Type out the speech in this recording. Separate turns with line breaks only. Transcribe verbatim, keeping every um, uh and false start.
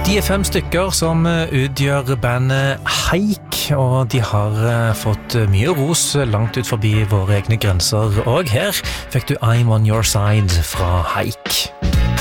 De er fem stykker som utgjør bandet Haik, og de har fått mye ros langt ut forbi våre egne grenser. Og her fikk du I'm on your side fra Haik.